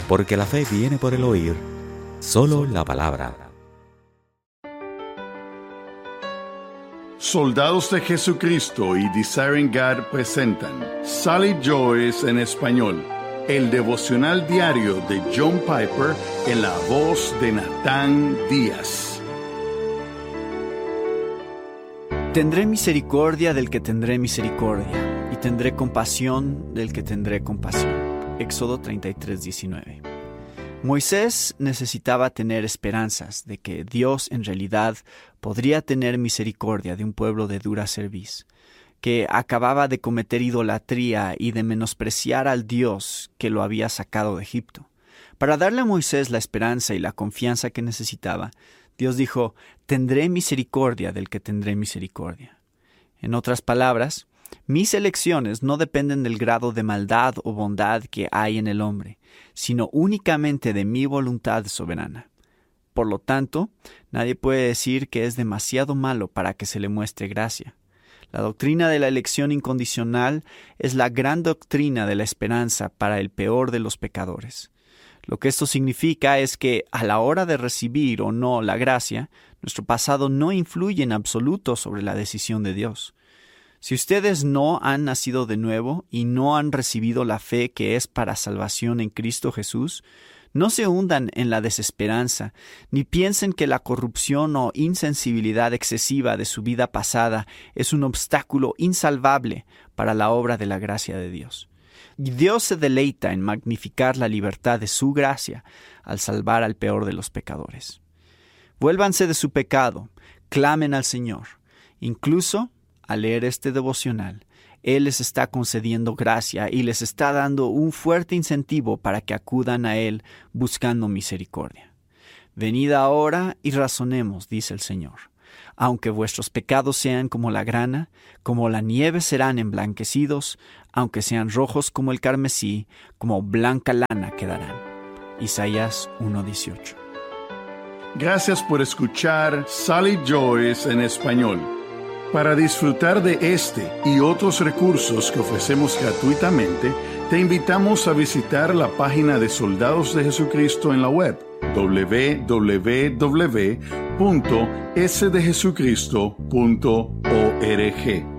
porque la fe viene por el oír, solo la palabra. Soldados de Jesucristo y Desiring God presentan Sally Joyce en español, el devocional diario de John Piper en la voz de Natán Díaz. Tendré misericordia del que tendré misericordia, y tendré compasión del que tendré compasión. Éxodo 33:19. Moisés necesitaba tener esperanzas de que Dios en realidad podría tener misericordia de un pueblo de dura cerviz, que acababa de cometer idolatría y de menospreciar al Dios que lo había sacado de Egipto. Para darle a Moisés la esperanza y la confianza que necesitaba, Dios dijo: «Tendré misericordia del que tendré misericordia». En otras palabras, mis elecciones no dependen del grado de maldad o bondad que hay en el hombre, sino únicamente de mi voluntad soberana. Por lo tanto, nadie puede decir que es demasiado malo para que se le muestre gracia. La doctrina de la elección incondicional es la gran doctrina de la esperanza para el peor de los pecadores. Lo que esto significa es que, a la hora de recibir o no la gracia, nuestro pasado no influye en absoluto sobre la decisión de Dios. Si ustedes no han nacido de nuevo y no han recibido la fe que es para salvación en Cristo Jesús, no se hundan en la desesperanza, ni piensen que la corrupción o insensibilidad excesiva de su vida pasada es un obstáculo insalvable para la obra de la gracia de Dios. Dios se deleita en magnificar la libertad de su gracia al salvar al peor de los pecadores. Vuélvanse de su pecado, clamen al Señor. Incluso, al leer este devocional, Él les está concediendo gracia y les está dando un fuerte incentivo para que acudan a Él buscando misericordia. Venid ahora y razonemos, dice el Señor. Aunque vuestros pecados sean como la grana, como la nieve serán emblanquecidos, aunque sean rojos como el carmesí, como blanca lana quedarán. Isaías 1:18. Gracias por escuchar Sally Joyce en español. Para disfrutar de este y otros recursos que ofrecemos gratuitamente, te invitamos a visitar la página de Soldados de Jesucristo en la web, www.sdejesucristo.org.